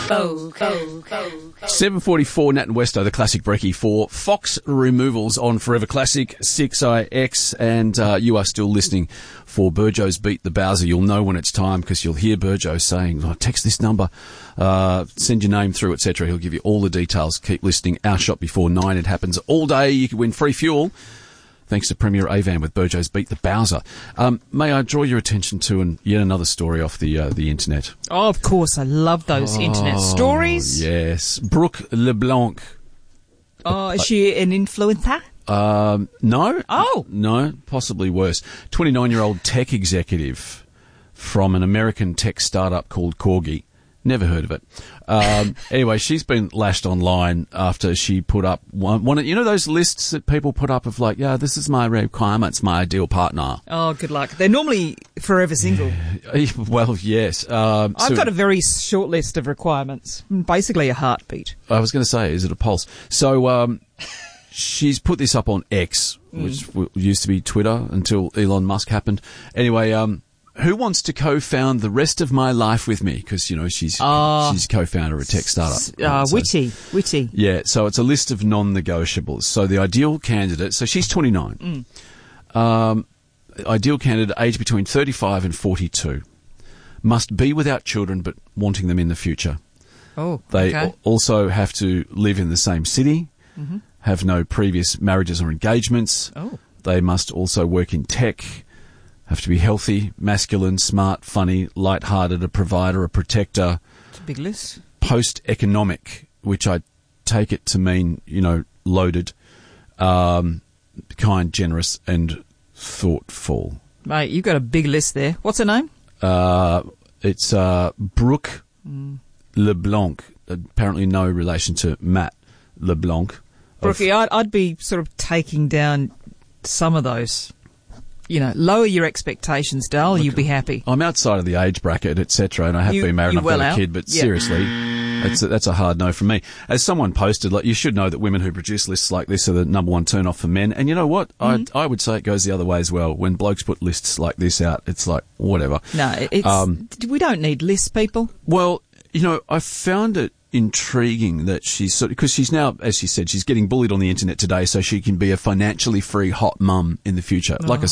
7:44, Nat and Westo, the classic brekkie for Fox Removals on Forever Classic 6IX, and you are still listening for Burjo's Beat the Bowser. You'll know when it's time because you'll hear Burjo saying, text this number, send your name through, etc. He'll give you all the details. Keep listening. Our shot before 9. It happens all day. You can win free fuel thanks to Premier Avan with Burjo's Beat the Bowser. May I draw your attention to yet another story off the internet? Oh, of course. I love those internet stories. Yes. Brooke LeBlanc. Oh, is she an influencer? No. Oh. No, possibly worse. 29-year-old tech executive from an American tech startup called Corgi. Never heard of it. Anyway, she's been lashed online after she put up one of, you know, those lists that people put up of like, yeah, this is my requirements, my ideal partner. Oh, good luck. They're normally forever single. Well, yes. I've got a very short list of requirements. Basically a heartbeat. I was going to say, is it a pulse? So, she's put this up on X, which used to be Twitter until Elon Musk happened. Anyway, who wants to co-found the rest of my life with me? Because, you know, she's co-founder of a tech startup. Witty. Yeah, so it's a list of non-negotiables. So the ideal candidate, so she's 29. Ideal candidate, age between 35 and 42. Must be without children, but wanting them in the future. Oh, They also have to live in the same city, have no previous marriages or engagements. Oh. They must also work in tech. Have to be healthy, masculine, smart, funny, light-hearted, a provider, a protector. It's a big list. Post-economic, which I take it to mean, you know, loaded, kind, generous, and thoughtful. Mate, you've got a big list there. What's her name? It's Brooke LeBlanc. Apparently no relation to Matt LeBlanc. Brookie, I'd be sort of taking down some of those. You know, lower your expectations, Dal. You'll be happy. I'm outside of the age bracket, etc., and I have been married and I've got a kid, but seriously, that's a hard no from me. As someone posted, like, you should know that women who produce lists like this are the number one turn off for men. And you know what? I would say it goes the other way as well. When blokes put lists like this out, it's like, whatever. No, we don't need lists, people. Well, you know, I found it intriguing that she's because she's now, as she said, she's getting bullied on the internet today so she can be a financially free hot mum in the future. Like I